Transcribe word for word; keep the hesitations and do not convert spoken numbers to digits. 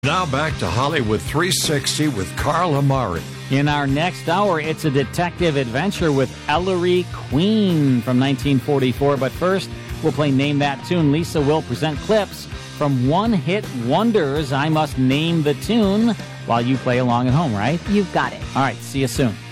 Now back to Hollywood three sixty with Carl Amari. In our next hour, it's a detective adventure with Ellery Queen from nineteen forty-four. But first, we'll play Name That Tune. Lisa will present clips from one-hit wonders. I must name the tune while you play along at home, right? You've got it. All right, see you soon.